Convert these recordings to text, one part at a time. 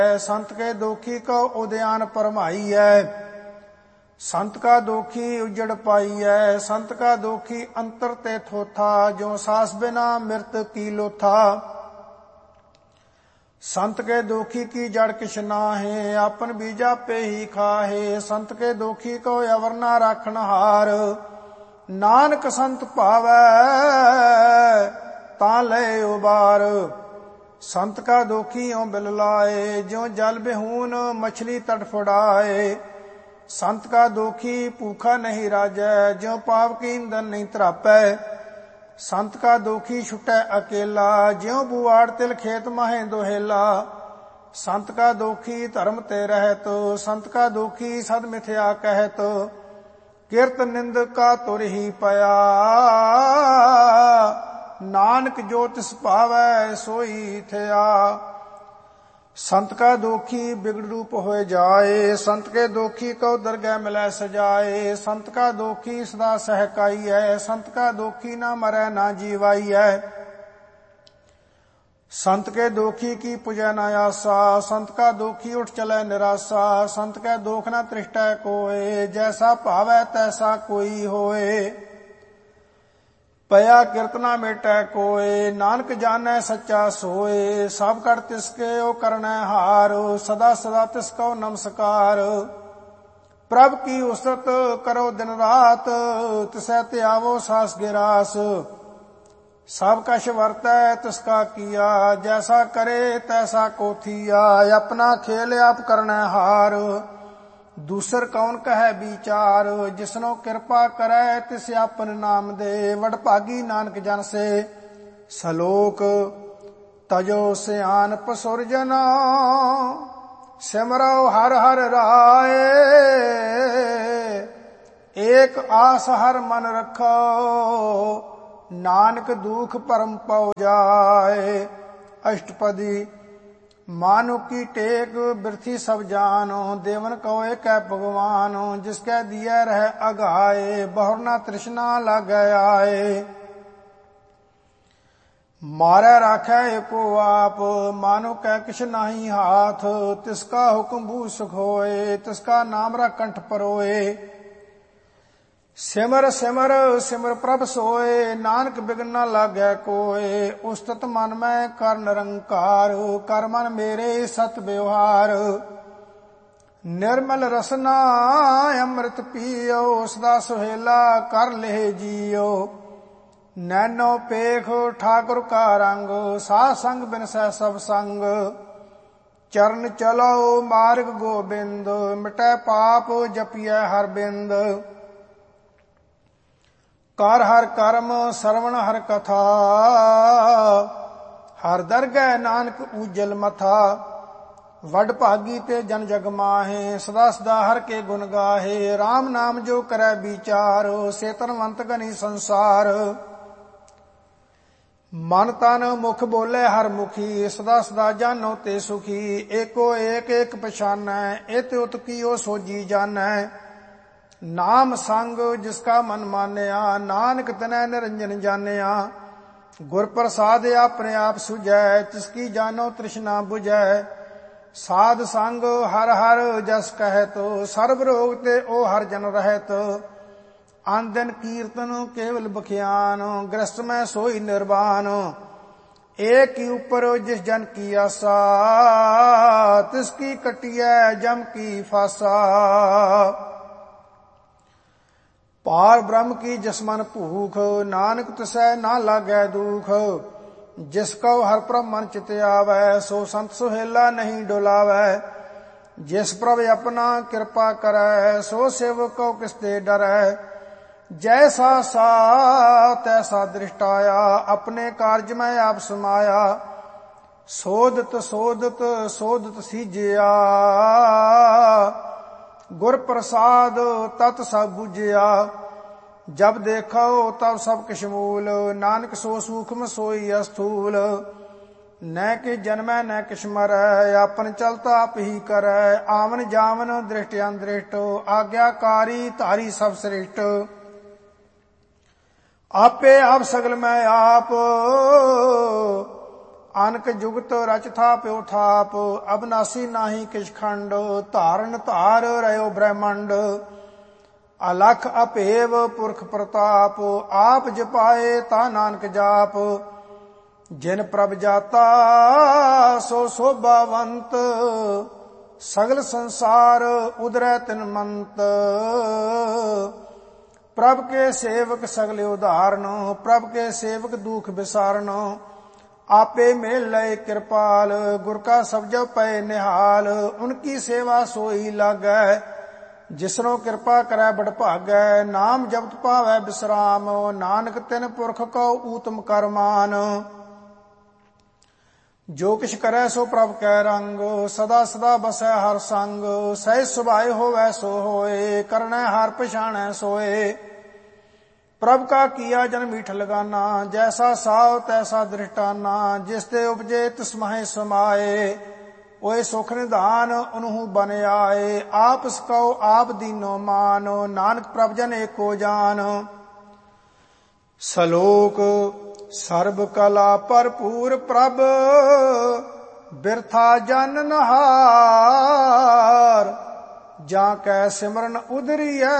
संत के दोखी को उद्यान परमाई है। संत का दोखी उजड़ पाई है। संत का दोखी अंतर ते थोथा, जो सास बिना मृत की लोथा। संत के दोखी की जड़ किछ नाहे, आपन बीजा पे ही खाहे। संत के दोखी को अवर ना राखन हार, नानक संत पावै तां ले उबार। संत का दोखी यों बिल लाए, ज्यों जल बिहून मछली तड़फड़ाए। संत का दोखी भूखा नहीं राजै, ज्यों पाप की ईंधन नहीं तरापै। संत का दोखी छुटै अकेला, ज्यों बुआड़ तिल खेत माहे दोहेला। संत का दोखी धर्म ते रहत, संत का दोखी सद मिथ्या कहत। किरत निंद का तुर ही पया, नानक जो तिस पावै सोई थया। संत का दोखी बिगड़ रूप होए जाए, संत के दोखी को दरगह मिलै सजाए। संत का दोखी सदा सहकाई है, संत का दोखी ना मरै ना जीवाई है। संत के दोखी की पूजै न आसा, संत का दोखी उठ चलै निराशा। संत के दोख न तृष्टै कोय, जैसा भावै तैसा कोई होए। पया कीर्तना मेटै कोय, नानक जानै सच्चा सोए। सब कर तिसके ओ करनै हार, सदा सदा तिसको नमस्कार। प्रभ की उसरत करो दिन रात, तिसै त्यावो सास गिरास। सब कछ वरतै तिसका किया, जैसा करे तैसा को थिया। अपना खेल आप करनै हार, दूसर कौन कहे विचार। जिसनो कृपा करे तिस आपन नाम दे, वडभागी नानक जन से सलोक। तजो सियान पसुर जना, सिमरो हर हर राय। एक आस हर मन रखो, नानक दुख परम पौ जाए। अष्टपदी मानु की टेक बिरथी सब जानो, देवन को एक भगवान। जिसके दिए रह अगाए, बहुर ना तृष्णा लागे आए। मारे राखे एको आप, मानो कै किछ नाही हाथ। तिसका हुक्म भू सुख होए, तिसका नाम रा कंठ परोए। सिमर सिमर सिमर प्रभ सोए, नानक बिघन न लागे कोय। उस्तत मन में कर निरंकार, कर मन मेरे सत व्यवहार। निर्मल रसना अमृत पियो, सदा सुहेला कर ले जियो। नैनो पेख ठाकुर का रंग, साध संग बिनसै सब संग। चरण चलो मार्ग गोबिंद, मिटै पाप जपियै हर बिंद। कर हर कर्म श्रवण हर कथा, हर दरगह नानक उजल मथा। वड भागी ते जन जग माहे, सदा सदा हर के गुण गाहे। राम नाम जो करे विचार, से तनवंत गनी संसार। मन तन मुख बोले हर मुखी, सदा सदा जानो ते सुखी। एको एक एक पछानै, एत उत कियो सोजी जानै। नाम संग जिसका मन मानया, नानक तनै निरंजन जानिया। गुर प्रसाद अपने आप सुझै, तिसकी जानो तृष्णा बुझै। साध संग हर हर जस कहत, सर्व रोग ते ओ हर जन रहत। आन दिन कीर्तन केवल बख्यान, ग्रस्त में सोई निर्वाण। एक ही ऊपर जिस जन की आशा, तिसकी कटिया जम की फासा। पार ब्रह्म की जसमन भूख, नानक तिसै ना लागै दुख। जिसको हर प्रभ मन चित आवै, सो संत सुहेला नहीं डोलावै। जिस प्रभ अपना कृपा करै, सो सेवक को किसते डरै। जैसा सा तैसा दृष्ट आया, अपने कार्य में आप समाया। सोदत सोदत सोदत सीजिया, गुर प्रसाद तत सब बुझिया। जब देखो तब सब किश मूल, नानक सो सूक्ष्म सोई अस्थूल। न कि जन्मै न किश मरै, आपन चलता आप ही करै। आवन जावन दृष्ट अनदृष्ट, आज्ञाकारी धारी सब श्रेष्ठ। आपे आप सगल में आप, ਅਨਕ ਜੁਗਤ ਰਚ ਥਾਪਿਓ ਥਾਪ, ਅਬਨਾਸੀ ਨਾਹੀ ਕਿਛ ਖੰਡ, ਧਾਰਨ ਧਾਰ ਰਹਿਓ ਬ੍ਰਹਮੰਡ, ਅਲਖ ਅਭੇਵ ਪੁਰਖ ਪ੍ਰਤਾਪ, ਆਪ ਜਪਾਏ ਤਾ ਨਾਨਕ ਜਾਪ, ਜਿਨ ਪ੍ਰਭ ਜਾਤਾ ਸੋ ਸੋਭਾਵੰਤ, ਸਗਲ ਸੰਸਾਰ ਉਦਰੈ ਤਿਨ ਮੰਤ, ਪ੍ਰਭ ਕੇ ਸੇਵਕ ਸਗਲ ਉਧਾਰਨ, ਪ੍ਰਭ ਕੇ ਸੇਵਕ ਦੁਖ ਵਿਸਾਰਨ, आपे मेल लय कृपाल, गुर का सब जब पै निहाल, उनकी सेवा सोई लागै, जिसनो कृपा करै बड़ भागै, नाम जपत पावै विश्राम, नानक तिन पुरख को ऊतम करमान, जो किछ करै सो प्रभ कै रंग, सदा सदा बसै हर संग, सहज सुभाए होवै सो होए, करनै हार पछाणै सोए, प्रभ का किया जन मीठ लगाना, जैसा साव तैसा दृष्टाना, जिसते उपजे तिस माहे समाए, ओए सुख निधान उन्हू बन आए, आप सकौ आप दीनो मान, नानक प्रभ जन एको जान, सलोक सर्ब कला भरपूर प्रभ, बिरथा जन नहार, जाकै सिमरन उधरियै,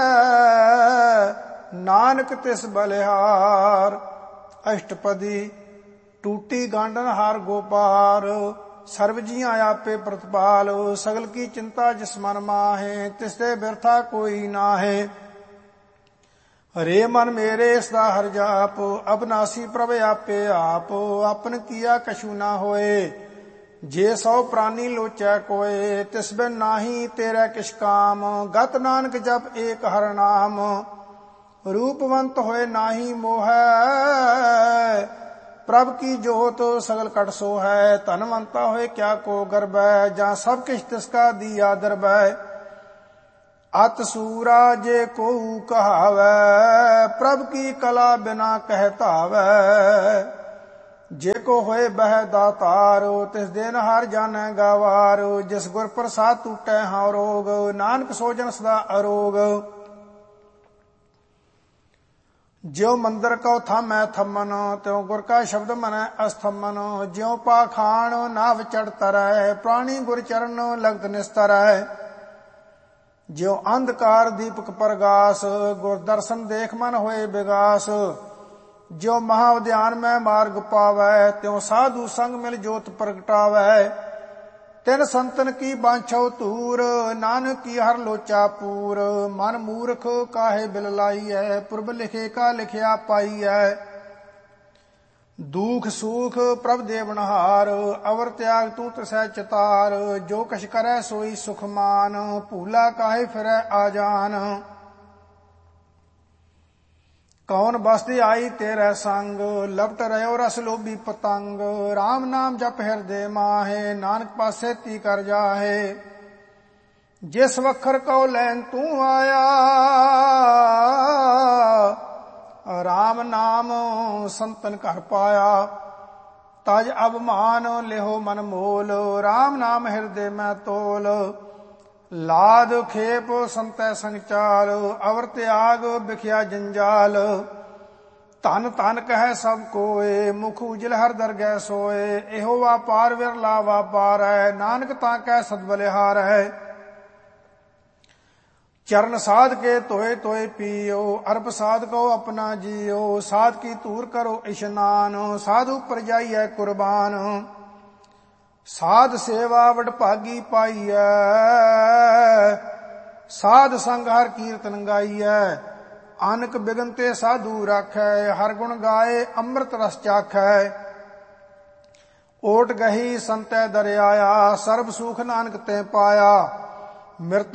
नानक तिस बलिहार, अष्टपदी टूटी गांडन हार गोपार, सर्व जियां आपे प्रतिपाल, सगल की चिंता जिस मन माहे, तिसते बिरथा कोई नाहे, हरे मन मेरे सदा हर जाप, अबनासी प्रभ आपे आप, अपन किया कछु ना होए, जे सौ प्राणी लोचै कोय, तिस बिन नाही तेरा किछ काम, गत नानक जप एक हर नाम, रूपवंत होए नाही मोहै, प्रभ की जोत सगल कट सो है, धनवंता होए क्या को गर्बै, जहाँ सब किछ तिसका दिया दरबै, अत सूरा जे को कहावै, प्रभ की कला बिना कह धावै, जे को होए बह दातार, तिस दिन हर जानै गवार, जिस गुर प्रसाद टूटै हाँ रोग, नानक सोजन सदा अरोग, ज्यो मंदिर कौ थामै थमन, त्यों गुर का शब्द मनै अस्थमन, ज्यो पाखाण नाव चढ़ तरै, प्राणी गुर चरण लगत निस्तरै, ज्यो अंधकार दीपक प्रगास, गुर दर्शन देख मन होए विगास, ज्यो महाउद्यान में मार्ग पावै, त्यों साधु संग मिल जोत प्रगटावै, तिन संतन की बांछो तूर, नानक की हर लोचा पूर, मन मूर्ख काहे बिल लाई है, पुरब लिखे का लिखिया पाई है, दुख सुख प्रभ देवनहार, अवर त्याग तू तसै चितार, जो कछ करै सोई सुख मान, भूला काहे फिरै आजान, कौन बसती आई तेरे संग, लपट रहो रस लोभी पतंग, राम नाम जप हृदय माहे, नानक पासे ती कर जाहे, जिस वखर को लैन तू आया, राम नाम संतन घर पाया, तज अभिमान लेहो मन मोल, राम नाम हृदय में तोल, लाद खेप संतै संग चाल, अवर त्याग बिखिया जंजाल, धन धन कह सब कोय, मुख उजल हर दरगह सोए, एहो वापार विरला वापार है, नानक ता कह सद बलिहार है, चरण साध के तोए तोए पियो, अर्प साध को अपना जियो, साध की तूर करो इशनान, साधु पर जाइए कुर्बान, साध सेवा वडभागी पाईऐ, साध संग हर कीर्तन गाईऐ, अनक बिगन ते साधु राखै, हर गुण गाए अमृत रस चाखै, ओट गही संतै दरियाया, सर्ब सुख नानक ते पाया, मृत